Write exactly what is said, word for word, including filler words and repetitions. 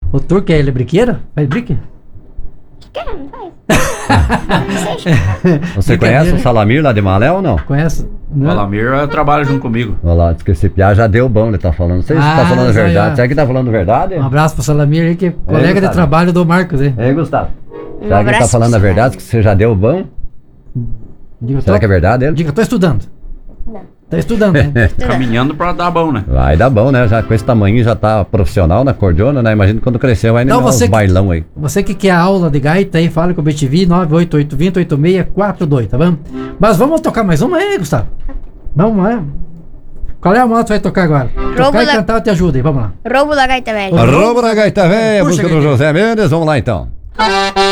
O turco é ele briqueira? Faz brique? Que não faz? Você conhece o Salamir lá de Malé ou não? Conhece? O Não? Alamir trabalha junto comigo. Olha lá, diz que esse piá já deu bom, ele tá falando. Você Ah, tá falando a já, verdade? já. Será que tá falando a verdade? Um abraço pro Salamir aí, que é colega de Gustavo. trabalho do Marcos, hein? Ei, Gustavo. Um Será que ele tá abraço falando a pro verdade? Que você já deu bom? Diga, Será tô- que é verdade ele? Diga, tô estudando. Não. Tá estudando, né? Caminhando pra dar bom, né? Vai dar bom, né? Já com esse tamanho já tá profissional na cordiona, né? Imagina quando crescer vai Então animar você uns que- bailão aí. Você que quer aula de gaita aí, fala com o B T V nove oito oito dois zero oito seis quatro dois, tá bom? Mas vamos tocar mais uma aí, Gustavo? Vamos lá. Qual é a moto que vai tocar agora? Tocar e da- cantar eu te ajudo aí, vamos lá. Roubo da gaita velha. Roubo da gaita velha, Puxa, música do Gaita. José Mendes, vamos lá então.